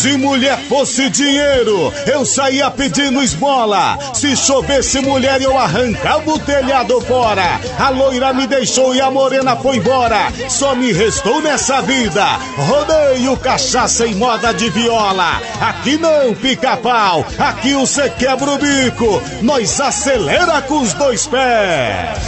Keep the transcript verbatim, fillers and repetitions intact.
Se mulher fosse dinheiro, eu saía pedindo esmola. Se chovesse mulher, eu arrancava o telhado fora. A loira me deixou e a morena foi embora. Só me restou nessa vida rodeio, cachaça e moda de viola. Aqui não, pica-pau, aqui você quebra o bico. Nós acelera com os dois pés.